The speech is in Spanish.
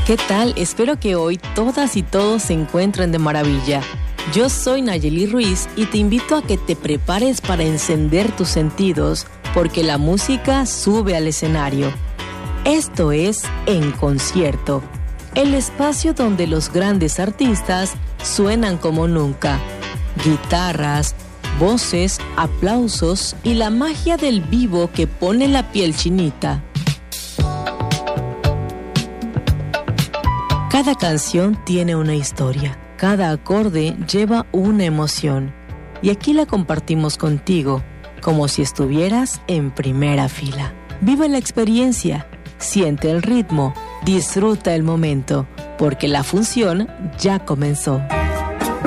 ¿Qué tal? Espero que hoy todas y todos se encuentren de maravilla. Yo soy Nayeli Ruiz y te invito a que te prepares para encender tus sentidos, porque la música sube al escenario. Esto es En Concierto, el espacio donde los grandes artistas suenan como nunca. Guitarras, voces, aplausos y la magia del vivo que pone la piel chinita. Cada canción tiene una historia, cada acorde lleva una emoción, y aquí la compartimos contigo, como si estuvieras en primera fila. Vive la experiencia, siente el ritmo, disfruta el momento, porque la función ya comenzó.